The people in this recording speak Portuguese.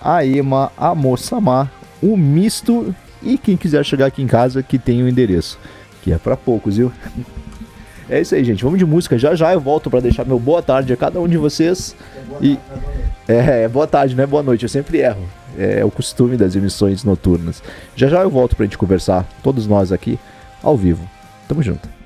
a Ema, a Moçamá, o Misto e quem quiser chegar aqui em casa que tem o endereço, que é pra poucos, viu? É isso aí, gente. Vamos de música. Já já eu volto pra deixar meu boa tarde a cada um de vocês. Boa tarde, não é boa noite. Eu sempre erro. É o costume das emissões noturnas. Já já eu volto pra gente conversar, todos nós aqui, ao vivo. Tamo junto.